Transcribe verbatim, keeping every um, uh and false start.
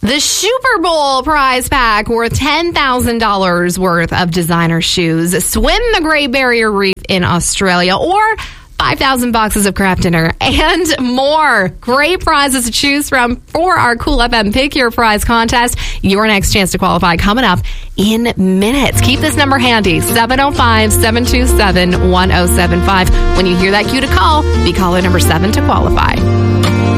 The Super Bowl prize pack worth ten thousand dollars worth of designer shoes, swim the Great Barrier Reef in Australia, or five thousand boxes of craft dinner, and more. Great prizes to choose from for our Cool F M Pick Your Prize contest. Your next chance to qualify coming up in minutes. Keep this number handy, seven oh five, seven two seven, one oh seven five. When you hear that cue to call, be caller number seven to qualify.